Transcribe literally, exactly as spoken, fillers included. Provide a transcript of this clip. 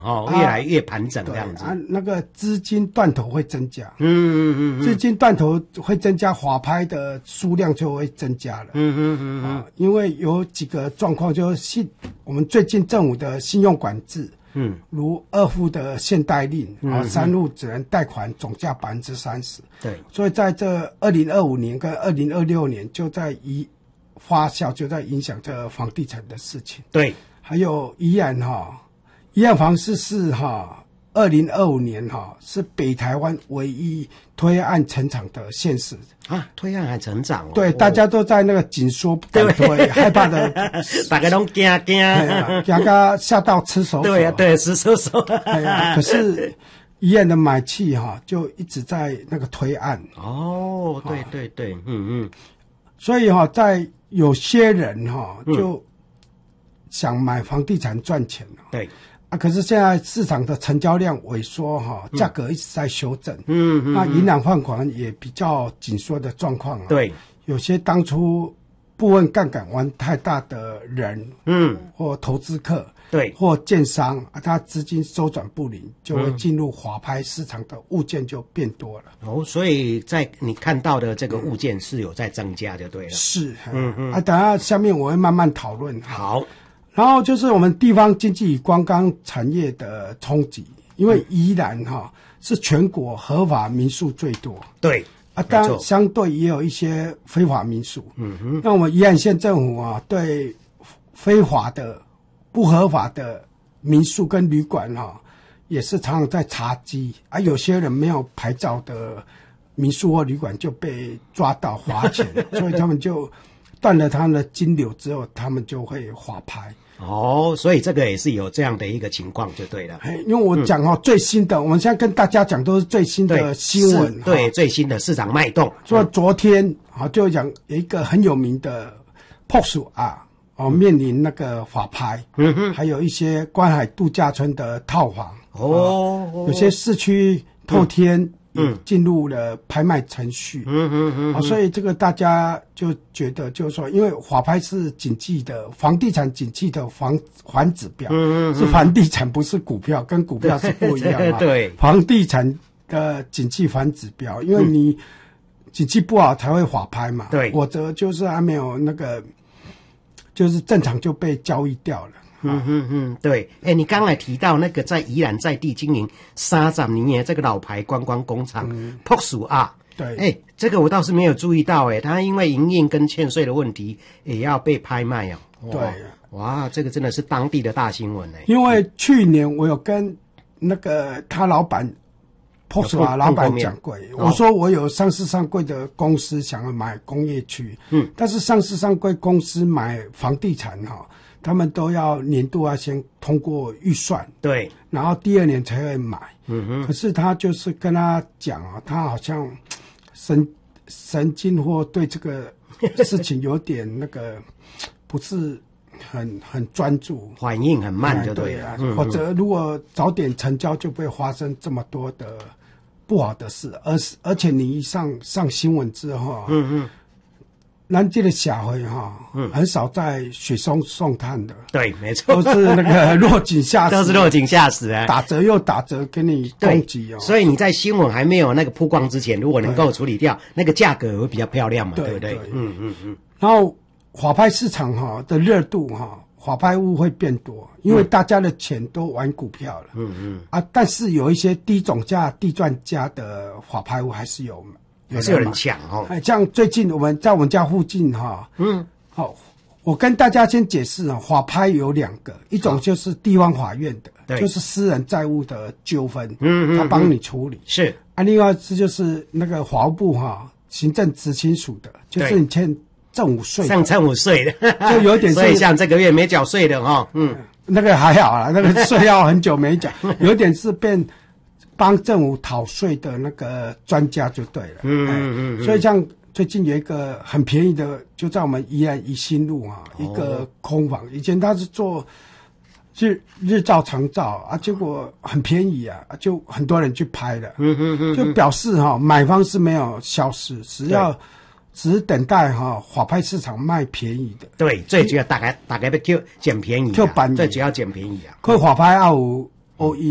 哦，越来越盘整这样子。 啊，那个资金断头会增加， 嗯嗯嗯， 资金断头会增加，法拍的数量就会增加了。 嗯嗯嗯啊，因为有几个状况，就是信我们最近政府的信用管制。嗯，如二户的限贷令啊，嗯、三户只能贷款总价百分之三十。 对， 所以在这二零二五年跟二零二六年就在一发酵，就在影响这房地产的事情。 对， 还有宜兰哈，宜兰房市是哈，二零二五年哈是北台湾唯一推案成长的县市啊，推案还成长哦。 对，哦、大家都在那个紧缩不敢推，害怕的， 大家都惊惊， 惊到吓到吃手手。 对呀，对，吃手手。 对呀，可是宜兰的买气哈就一直在那个推案。 哦，对对对，嗯嗯。 所以哈，在有些人哈就想买房地产赚钱了。 对。 啊，可是现在市场的成交量萎缩哈，价格一直在修正。 嗯嗯。 那银行放款也比较紧缩的状况啊。 对。 有些当初部分杠杆玩太大的人，嗯，或投资客， 对， 或建商啊，他资金周转不灵，就会进入法拍市场的物件就变多了。 哦，所以在你看到的这个物件是有在增加就对了。 是。嗯嗯。啊，等下下面我会慢慢讨论。 好。 然后就是我们地方经济与观光产业的冲击，因为宜兰哈是全国合法民宿最多， 对啊，当然相对也有一些非法民宿。嗯哼，那我们宜兰县政府啊，对非法的、不合法的民宿跟旅馆哈、啊，也是常常在查缉啊，有些人没有牌照的民宿或旅馆就被抓到罚钱，所以他们就断了他们的金流之后，他们就会法拍。 哦，所以这个也是有这样的一个情况就对了。 因为我讲哈、哦嗯、最新的，我们现在跟大家讲都是最新的新闻， 对，对最新的市场脉动。 所以昨天啊，就讲有一个很有名的朴树啊，哦面临那个法拍，嗯哼，还有一些观海度假村的套房，哦，啊、有些市区透天。嗯嗯，进入了拍卖程序。嗯嗯嗯、啊，所以这个大家就觉得，就是说，因为法拍是景气的房地产景气的房环指标，嗯嗯，是房地产不是股票，跟股票是不一样啊。对，房地产的景气环指标，因为你景气不好才会法拍嘛。对，否则就是还没有那个，就是正常就被交易掉了。 嗯嗯嗯，对，哎、欸，你刚才提到那个在宜兰在地经营三十年的这个老牌观光工厂朴树啊， 对， 哎、欸，这个我倒是没有注意到、欸，哎，他因为营运跟欠税的问题也要被拍卖哦。 对， 哇，这个真的是当地的大新闻哎、欸。 因为去年我有跟那个他老板朴树啊老板讲过，我说我有上市上柜的公司想要买工业区，嗯，但是上市上柜公司买房地产哈。他们都要年度要先通过预算， 对， 然后第二年才会买。嗯哼。可是他就是跟他讲啊，他好像神神经或对这个事情有点那个不是很很专注， 反应很慢就对了。 对啊，嗯、或者如果早点成交，就不会发生这么多的不好的事。而是而且你一上上新闻之后，嗯嗯。南京的小回哈，嗯，很少在雪松送炭的， 对，没错， 都是那个落井下石， 都是落井下石啊， 打折又打折给你攻击哦。 所以你在新闻还没有那个曝光之前，如果能够处理掉，那个价格会比较漂亮嘛， 对, 对不对？嗯嗯嗯。 然后法拍市场哈的热度哈，法拍屋会变多，因为大家的钱都玩股票了，嗯嗯啊，但是有一些低总价、低赚价的法拍屋还是有。 还是有人抢哦， 哎，像最近我们在我们家附近哈，嗯，好、哦，我跟大家先解释啊，法拍有两个，一种就是地方法院的，就是私人债务的纠纷，嗯嗯，他帮你处理是啊，另外是就是那个法务部哈，行政执行署的，就是你欠政府税， 像政府税的， 就有点， 所以像这个月没缴税的哈，嗯， 那个还好啦，那个税要很久没缴，有点是变。帮政府讨税的那个专家就对了，嗯嗯嗯，所以像最近有一个很便宜的，就在我们宜兰宜兴路啊，哦、一个空房，以前他是做日日照长照啊，结果很便宜啊，就很多人去拍了，嗯嗯嗯，就表示哈、啊，买方是没有消失，只要只是等待哈、啊、法拍市场卖便宜的， 对，最主要大概大概要捡便宜、啊， 就板最主要捡便宜啊， 可法拍要有。 O E。